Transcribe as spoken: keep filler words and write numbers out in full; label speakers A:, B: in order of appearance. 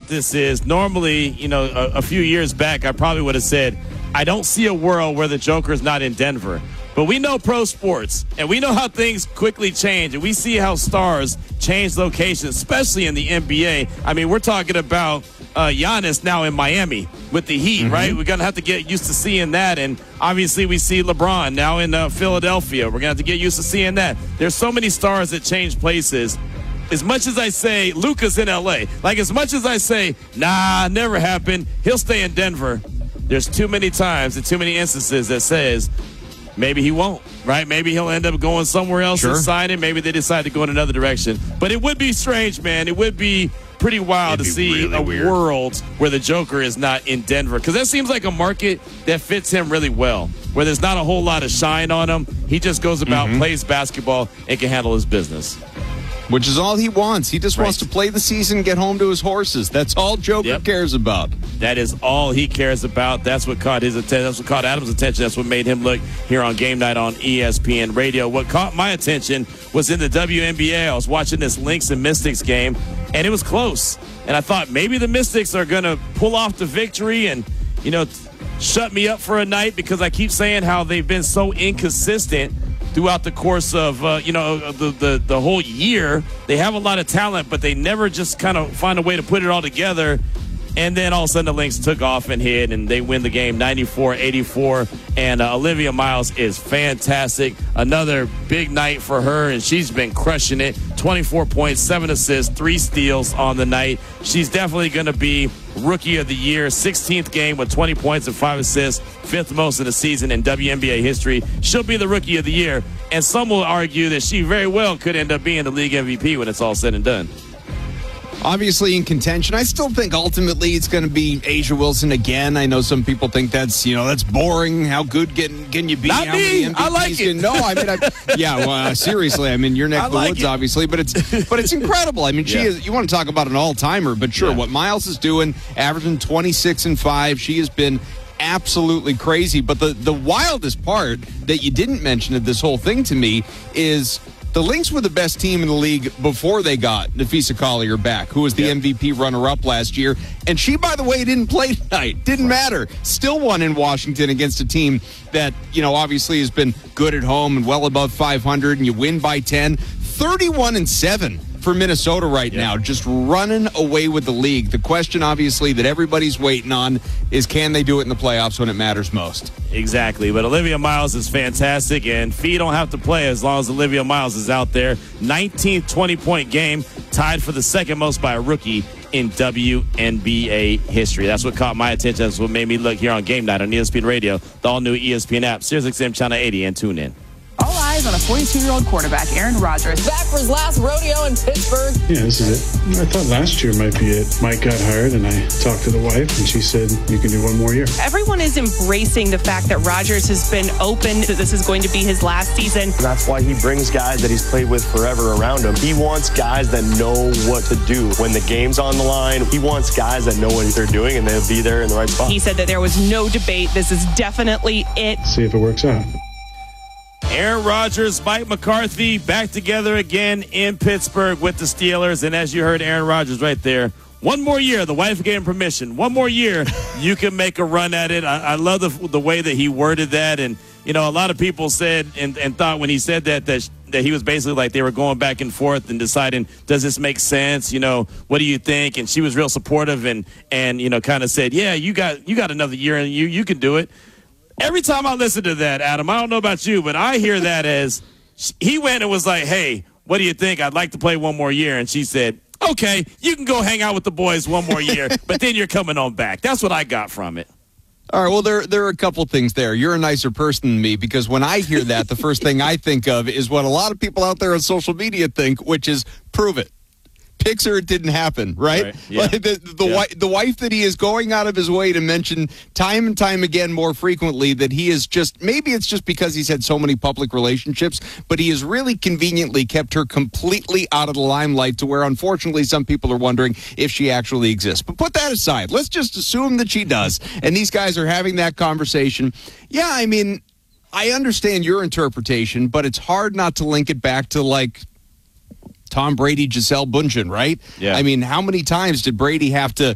A: this is normally, you know, a, a few years back, I probably would have said, I don't see a world where the Joker is not in Denver. But we know pro sports, and we know how things quickly change, and we see how stars change locations, especially in the N B A. I mean, we're talking about uh, Giannis now in Miami with the Heat, mm-hmm. right? We're going to have to get used to seeing that, and obviously we see LeBron now in uh, Philadelphia. We're going to have to get used to seeing that. There's so many stars that change places. As much as I say Luka's in L A, like as much as I say, nah, never happened, he'll stay in Denver, there's too many times and too many instances that says maybe he won't, right? Maybe he'll end up going somewhere else sure. and signing. Maybe they decide to go in another direction. But it would be strange, man. It would be pretty wild It'd to see really a weird. world where the Joker is not in Denver, because that seems like a market that fits him really well, where there's not a whole lot of shine on him. He just goes about, mm-hmm. plays basketball, and can handle his business.
B: Which is all he wants. He just right. wants to play the season, get home to his horses. That's all Joker yep. cares about.
A: That is all he cares about. That's what caught his attention. That's what caught Adam's attention. That's what made him look here on Game Night on E S P N Radio. What caught my attention was in the W N B A. I was watching this Lynx and Mystics game, and it was close. And I thought maybe the Mystics are going to pull off the victory and, you know, shut me up for a night, because I keep saying how they've been so inconsistent throughout the course of, uh, you know, the, the the whole year. They have a lot of talent, but they never just kind of find a way to put it all together. And then all of a sudden the Lynx took off and hit, and they win the game ninety-four eighty-four. And uh, Olivia Miles is fantastic. Another big night for her, and she's been crushing it. twenty-four points, seven assists, three steals on the night. She's definitely going to be Rookie of the Year. sixteenth game with twenty points and five assists, fifth most of the season in W N B A history. She'll be the Rookie of the Year, and some will argue that she very well could end up being the league M V P when it's all said and done.
B: Obviously in contention. I still think ultimately it's going to be A'ja Wilson again. I know some people think that's, you know, that's boring. How good can, can you be?
A: Not
B: How
A: me.
B: many M V Ps
A: I like it.
B: Can, no, I mean, I, yeah, well, uh, seriously. I mean, you're neck of the
A: like
B: woods,
A: it.
B: obviously, but it's but it's incredible. I mean, she
A: yeah.
B: is. You want to talk about an all-timer, but sure,
A: yeah.
B: what Miles is doing, averaging twenty-six and five, she has been absolutely crazy. But the, the wildest part that you didn't mention of this whole thing to me is the Lynx were the best team in the league before they got Nafisa Collier back, who was the yep. M V P runner-up last year. And she, by the way, didn't play tonight. Didn't matter. Still won in Washington against a team that, you know, obviously has been good at home and well above five hundred, and you win by ten. thirty-one and seven for Minnesota right yep. now, just running away with the league. The question, obviously, that everybody's waiting on is, can they do it in the playoffs when it matters most?
A: Exactly. But Olivia Miles is fantastic, and Fee don't have to play as long as Olivia Miles is out there. nineteenth twenty-point game, tied for the second most by a rookie in W N B A history. That's what caught my attention. That's what made me look here on Game Night on E S P N Radio, the all-new E S P N app, SiriusXM Channel eighty, and tune in.
C: All eyes on a forty-two-year-old quarterback, Aaron Rodgers.
D: Back for his last rodeo in Pittsburgh.
E: Yeah, this is it. I thought last year might be it. Mike got hired, and I talked to the wife, and she said, you can do one more year.
C: Everyone is embracing the fact that Rodgers has been open, that this is going to be his last season.
F: That's why he brings guys that he's played with forever around him. He wants guys that know what to do when the game's on the line. He wants guys that know what they're doing, and they'll be there in the right spot.
C: He said that there was no debate. This is definitely it.
E: See if it works out.
A: Aaron Rodgers, Mike McCarthy back together again in Pittsburgh with the Steelers. And as you heard Aaron Rodgers right there, one more year, the wife gave him permission. One more year, you can make a run at it. I, I love the, the way that he worded that. And, you know, a lot of people said and, and thought when he said that, that that he was basically like they were going back and forth and deciding, does this make sense? You know, what do you think? And she was real supportive and, and you know, kind of said, yeah, you got you got another year and you you can do it. Every time I listen to that, Adam, I don't know about you, but I hear that as he went and was like, hey, what do you think? I'd like to play one more year. And she said, okay, you can go hang out with the boys one more year, but then you're coming on back. That's what I got from it.
B: All right, well, there there are a couple things there. You're a nicer person than me, because when I hear that, the first thing I think of is what a lot of people out there on social media think, which is prove it. Picks or it didn't happen, right?
A: right. Yeah.
B: Like the the,
A: yeah.
B: wi- the wife that he is going out of his way to mention time and time again more frequently that he is just, maybe it's just because he's had so many public relationships, but he has really conveniently kept her completely out of the limelight to where, unfortunately, some people are wondering if she actually exists. But put that aside. Let's just assume that she does. And these guys are having that conversation. Yeah, I mean, I understand your interpretation, but it's hard not to link it back to, like, Tom Brady, Gisele Bundchen, right?
A: Yeah.
B: I mean, how many times did Brady have to